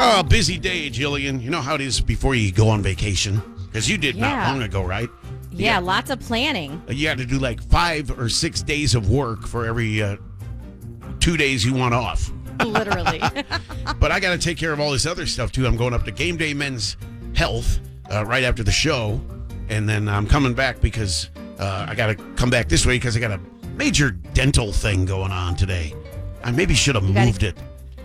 Oh, busy day, Jillian. You know how it is before you go on vacation? Because you did not long ago, right? Yeah, lots of planning. You had to do like 5 or 6 days of work for every 2 days you want off. Literally. But I got to take care of all this other stuff, too. I'm going up to Game Day Men's Health right after the show. And then I'm coming back because I got to come back this way because I got a major dental thing going on today. I maybe should have moved it.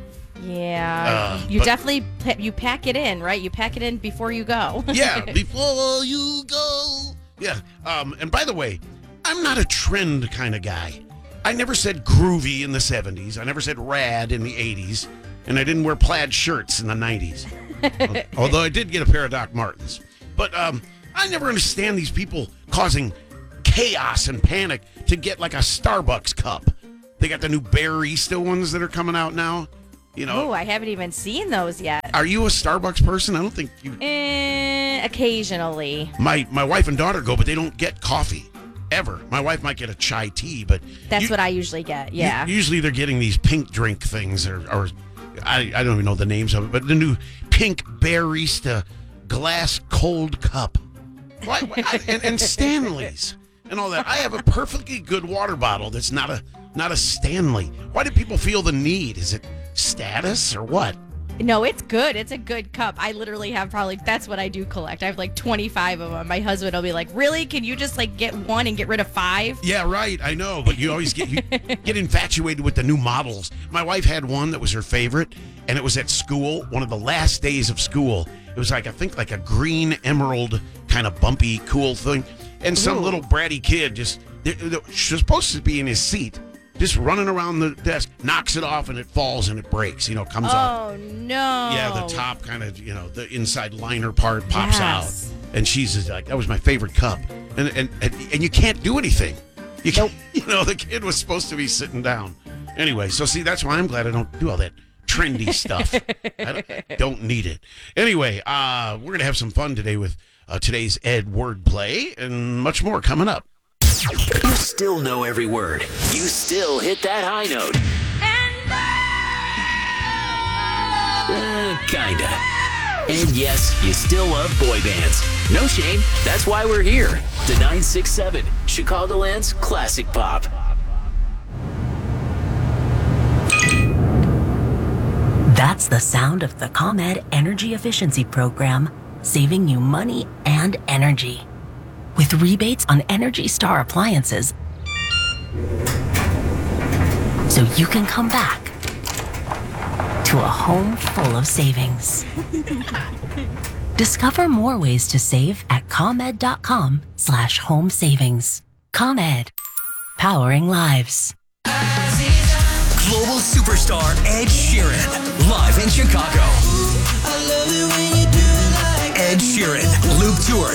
Yeah. Definitely, you pack it in, right? You pack it in before you go. Yeah, before you go. Yeah. And by the way, I'm not a trend kind of guy. I never said groovy in the 70s. I never said rad in the 80s. And I didn't wear plaid shirts in the 90s. Although I did get a pair of Doc Martens. But I never understand these people causing chaos and panic to get like a Starbucks cup. They got the new Barista ones that are coming out now. You know. Oh, I haven't even seen those yet. Are you a Starbucks person? I don't think you. Occasionally. My wife and daughter go, but they don't get coffee ever. My wife might get a chai tea, but that's what I usually get. Yeah. Usually they're getting these pink drink things, or I don't even know the names of it, but the new pink Barista glass cold cup, and Stanley's and all that. I have a perfectly good water bottle that's not a Stanley. Why do people feel the need? Is it status or what? No, it's good. It's a good cup. I literally have that's what I do collect. I have like 25 of them. My husband will be like, really? Can you just like get one and get rid of 5? Yeah, right. I know. But you always get infatuated with the new models. My wife had one that was her favorite, and it was at school, one of the last days of school. It was like, I think like a green emerald kind of bumpy, cool thing. And some little bratty kid just, she's supposed to be in his seat, just running around the desk, knocks it off, and it falls and it breaks, comes off. Oh, no. Yeah, the top kind of, the inside liner part pops out. And she's just like, that was my favorite cup. And you can't do anything. Nope. The kid was supposed to be sitting down. Anyway, so see, that's why I'm glad I don't do all that trendy stuff. I don't need it. Anyway, we're going to have some fun today with today's Ed Wordplay and much more coming up. You still know every word. You still hit that high note. Kinda. And yes, you still love boy bands. No shame. That's why we're here. The 967, Chicagoland's classic pop. That's the sound of the ComEd Energy Efficiency Program, saving you money and energy. With rebates on Energy Star appliances, so you can come back to a home full of savings. Discover more ways to save at ComEd.com/home savings. ComEd, powering lives. Global superstar Ed Sheeran, live in Chicago. Ed Sheeran, Loop Tour